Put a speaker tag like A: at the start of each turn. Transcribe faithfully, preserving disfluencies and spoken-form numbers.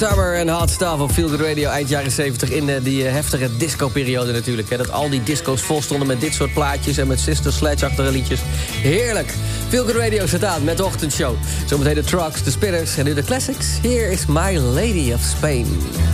A: Summer en Hot Stuff op Feel Good Radio eind jaren zeventig... in uh, die uh, heftige disco-periode natuurlijk. Hè, dat al die disco's vol stonden met dit soort plaatjes... en met Sister Sledge-achtige liedjes. Heerlijk. Feel Good Radio staat aan met de ochtendshow. Zometeen de Trucks, de Spinners en nu de Classics. Here is My Lady of Spain.